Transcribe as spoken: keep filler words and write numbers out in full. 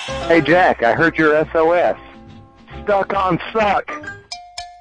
Hey, Jack, I heard your S O S. Stuck on suck.